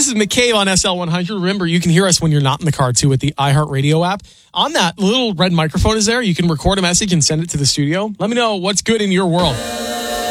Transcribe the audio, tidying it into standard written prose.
is McCabe on SL100. Remember, you can hear us when you're not in the car, too, with the iHeartRadio app. On that, little red microphone is there. You can record a message and send it to the studio. Let me know what's good in your world.